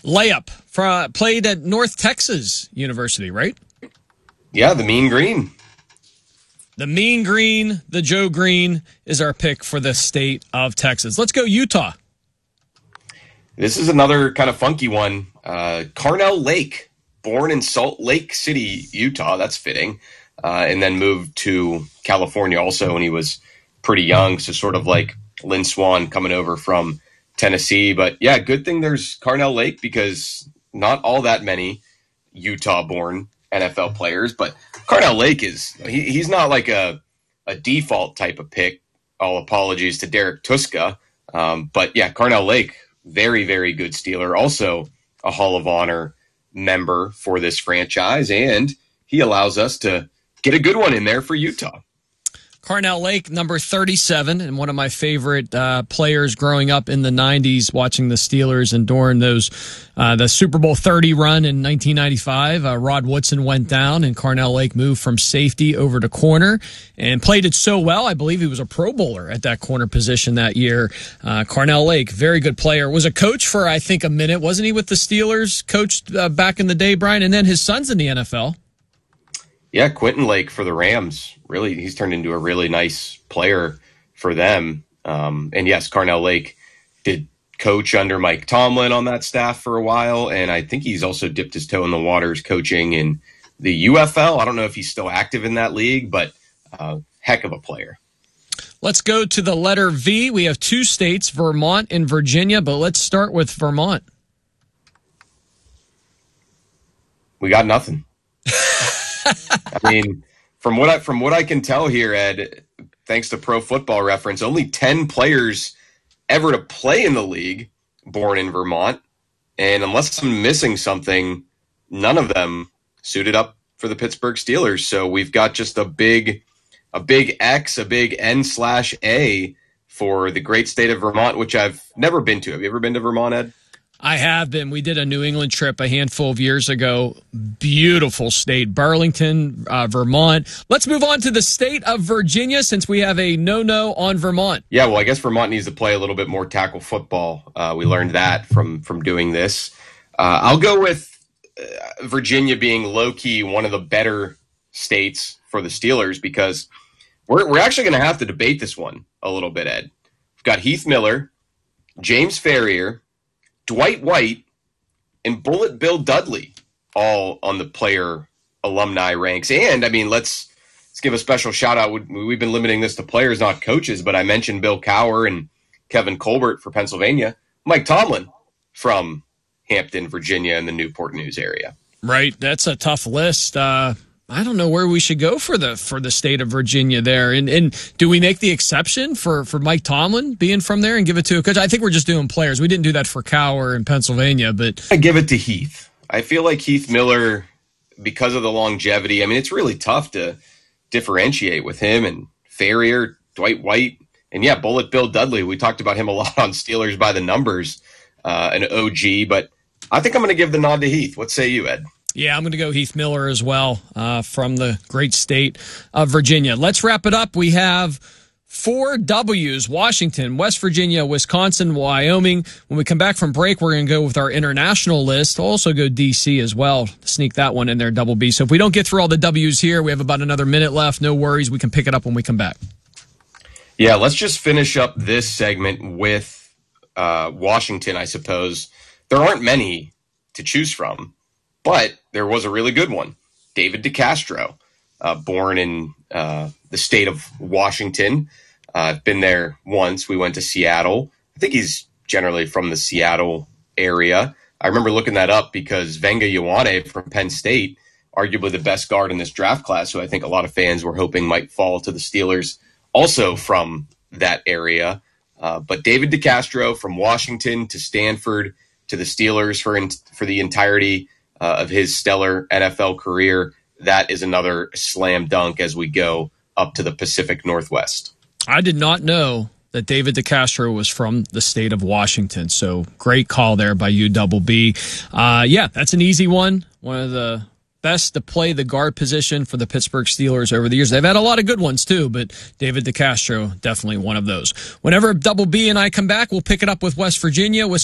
Layup played at North Texas University, right? Yeah, the Mean Green. The Mean Green, the Joe Green is our pick for the state of Texas. Let's go Utah. This is another kind of funky one. Carnell Lake, born in Salt Lake City, Utah. That's fitting. And then moved to California also when he was pretty young. So sort of like Lynn Swann coming over from Tennessee. But yeah, good thing there's Carnell Lake because not all that many Utah-born NFL players. But Carnell Lake he's not like a default type of pick. All apologies to Derek Tuska. But yeah, Carnell Lake, very, very good Steeler. Also a Hall of Honor member for this franchise. And he allows us to get a good one in there for Utah. Carnell Lake, number 37, and one of my favorite players growing up in the 90s, watching the Steelers and during those the Super Bowl 30 run in 1995. Rod Woodson went down, and Carnell Lake moved from safety over to corner and played it so well. I believe he was a Pro Bowler at that corner position that year. Carnell Lake, very good player. Was a coach for, I think, a minute. Wasn't he with the Steelers? Coached back in the day, Brian, and then his son's in the NFL. Yeah, Quentin Lake for the Rams. Really, he's turned into a really nice player for them. And yes, Carnell Lake did coach under Mike Tomlin on that staff for a while. And I think he's also dipped his toe in the waters coaching in the UFL. I don't know if he's still active in that league, but heck of a player. Let's go to the letter V. We have two states, Vermont and Virginia, but let's start with Vermont. We got nothing. I mean, from what I can tell here, Ed, thanks to Pro Football Reference, only 10 players ever to play in the league born in Vermont. And unless I'm missing something, none of them suited up for the Pittsburgh Steelers. So we've got just a big X, a big N/A for the great state of Vermont, which I've never been to. Have you ever been to Vermont, Ed? I have been. We did a New England trip a handful of years ago. Beautiful state, Burlington, Vermont. Let's move on to the state of Virginia since we have a no-no on Vermont. Yeah, well, I guess Vermont needs to play a little bit more tackle football. We learned that from doing this. I'll go with Virginia being low-key one of the better states for the Steelers because we're actually going to have to debate this one a little bit, Ed. We've got Heath Miller, James Ferrier, Dwight White, and Bullet Bill Dudley all on the player alumni ranks. And, I mean, let's give a special shout-out. We've been limiting this to players, not coaches, but I mentioned Bill Cowher and Kevin Colbert for Pennsylvania. Mike Tomlin from Hampton, Virginia, and the Newport News area. Right. That's a tough list. I don't know where we should go for the state of Virginia there. And do we make the exception for Mike Tomlin being from there and give it to a coach? I think we're just doing players. We didn't do that for Cowher in Pennsylvania, but I give it to Heath. I feel like Heath Miller, because of the longevity, I mean, it's really tough to differentiate with him and Ferrier, Dwight White, and yeah, Bullet Bill Dudley. We talked about him a lot on Steelers by the Numbers, an OG, but I think I'm going to give the nod to Heath. What say you, Ed? Yeah, I'm going to go Heath Miller as well from the great state of Virginia. Let's wrap it up. We have 4 W's: Washington, West Virginia, Wisconsin, Wyoming. When we come back from break, we're going to go with our international list. We'll also go D.C. as well. Sneak that one in there, double B. So if we don't get through all the W's here, we have about another minute left. No worries. We can pick it up when we come back. Yeah, let's just finish up this segment with Washington, I suppose. There aren't many to choose from. But there was a really good one. David DeCastro, born in the state of Washington. I've been there once. We went to Seattle. I think he's generally from the Seattle area. I remember looking that up because Venga Ioane from Penn State, arguably the best guard in this draft class, who I think a lot of fans were hoping might fall to the Steelers, also from that area. But David DeCastro from Washington to Stanford to the Steelers for the entirety of his stellar NFL career. That is another slam dunk as we go up to the Pacific Northwest. I did not know that David DeCastro was from the state of Washington. So great call there by you, Double B. Yeah, that's an easy one. One of the best to play the guard position for the Pittsburgh Steelers over the years. They've had a lot of good ones too, but David DeCastro, definitely one of those. Whenever Double B and I come back, we'll pick it up with West Virginia,